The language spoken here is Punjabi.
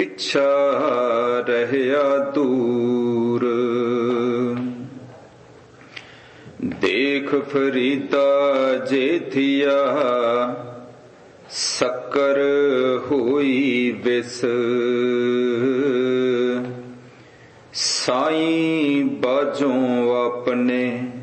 ਪਿਛਾ ਰਹਿਆ ਦੂਰ। ਦੇਖ ਫਰੀਦਾ ਜੇਥੀਆ ਸ਼ੱਕਰ ਹੋਈ ਵਿਸ। ਸਾਈਂ ਬਾਝੋਂ ਆਪਣੇ